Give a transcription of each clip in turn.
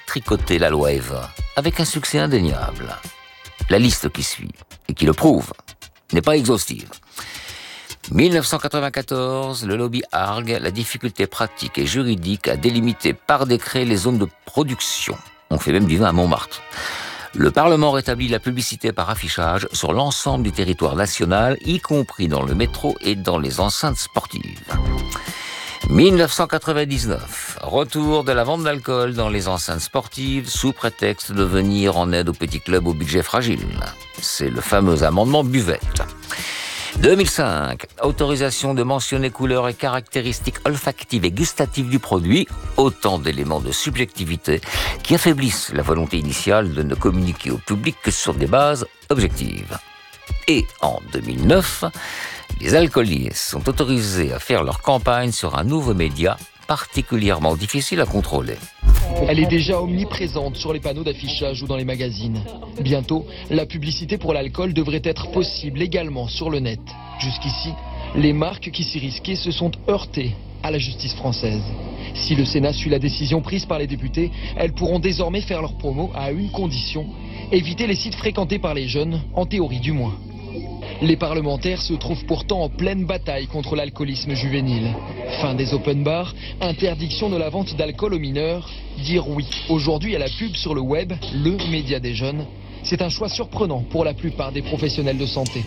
détricoter la loi Evin avec un succès indéniable. La liste qui suit, et qui le prouve, n'est pas exhaustive. 1994, le lobby argue la difficulté pratique et juridique à délimiter par décret les zones de production. On fait même du vin à Montmartre. Le Parlement rétablit la publicité par affichage sur l'ensemble du territoire national, y compris dans le métro et dans les enceintes sportives. 1999, retour de la vente d'alcool dans les enceintes sportives sous prétexte de venir en aide aux petits clubs au budget fragile. C'est le fameux amendement Buvette. 2005, autorisation de mentionner couleurs et caractéristiques olfactives et gustatives du produit, autant d'éléments de subjectivité qui affaiblissent la volonté initiale de ne communiquer au public que sur des bases objectives. Et en 2009, les alcooliers sont autorisés à faire leur campagne sur un nouveau média particulièrement difficile à contrôler. Elle est déjà omniprésente sur les panneaux d'affichage ou dans les magazines. Bientôt, la publicité pour l'alcool devrait être possible également sur le net. Jusqu'ici, les marques qui s'y risquaient se sont heurtées à la justice française. Si le Sénat suit la décision prise par les députés, elles pourront désormais faire leur promo à une condition: éviter les sites fréquentés par les jeunes, en théorie du moins. Les parlementaires se trouvent pourtant en pleine bataille contre l'alcoolisme juvénile. Fin des open bars, interdiction de la vente d'alcool aux mineurs, dire oui aujourd'hui à la pub sur le web, le média des jeunes, c'est un choix surprenant pour la plupart des professionnels de santé.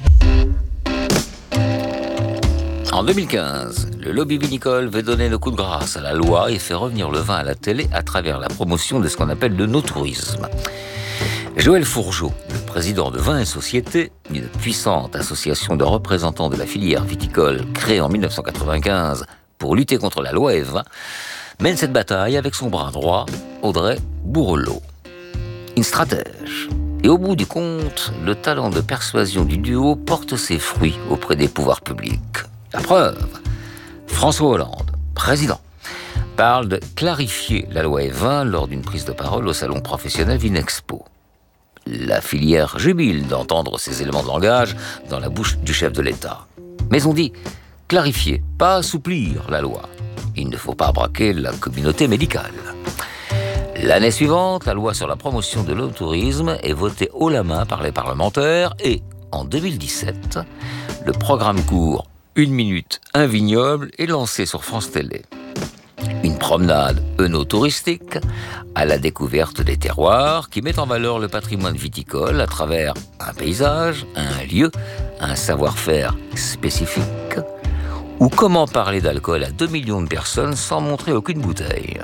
En 2015, le lobby vinicole veut donner le coup de grâce à la loi et fait revenir le vin à la télé à travers la promotion de ce qu'on appelle le no-tourisme. Joël Fourgeot, le président de Vin et Société, une puissante association de représentants de la filière viticole créée en 1995 pour lutter contre la loi Evin, mène cette bataille avec son bras droit, Audrey Bourrelot. Une stratège. Et au bout du compte, le talent de persuasion du duo porte ses fruits auprès des pouvoirs publics. La preuve, François Hollande, président, parle de clarifier la loi Evin lors d'une prise de parole au salon professionnel Vinexpo. La filière jubile d'entendre ces éléments de langage dans la bouche du chef de l'État. Mais on dit clarifier, pas assouplir la loi. Il ne faut pas braquer la communauté médicale. L'année suivante, la loi sur la promotion de l'eau-tourisme est votée haut la main par les parlementaires et, en 2017, le programme court 1 minute, un vignoble est lancé sur France Télé. Une promenade œnotouristique à la découverte des terroirs qui met en valeur le patrimoine viticole à travers un paysage, un lieu, un savoir-faire spécifique, ou comment parler d'alcool à 2 millions de personnes sans montrer aucune bouteille.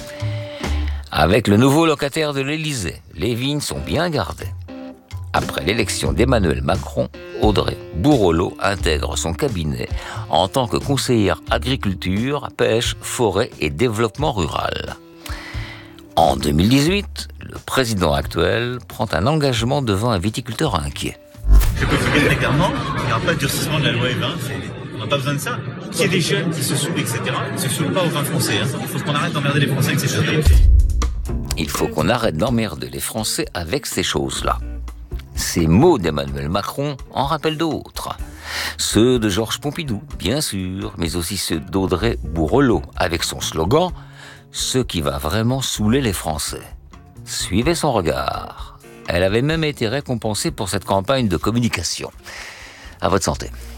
Avec le nouveau locataire de l'Élysée, les vignes sont bien gardées. Après l'élection d'Emmanuel Macron, Audrey Bourrelot intègre son cabinet en tant que conseillère agriculture, pêche, forêt et développement rural. En 2018, le président actuel prend un engagement devant un viticulteur inquiet. Je peux vous dire très clairement, il n'y aura pas de durcissement de la loi Evin, on n'a pas besoin de ça. S'il y a des jeunes qui se saoulent, etc., ils ne se saoulent pas au vin français. Il faut qu'on arrête d'emmerder les Français avec ces choses-là. Il faut qu'on arrête d'emmerder les Français avec ces choses-là. Ces mots d'Emmanuel Macron en rappellent d'autres. Ceux de Georges Pompidou, bien sûr, mais aussi ceux d'Audrey Bourrelot, avec son slogan « Ce qui va vraiment saouler les Français ». Suivez son regard. Elle avait même été récompensée pour cette campagne de communication. À votre santé.